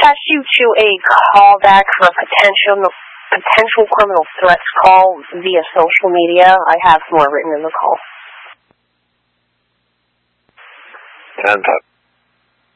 attach you to a callback for a potential criminal threats call via social media. I have more written in the call. And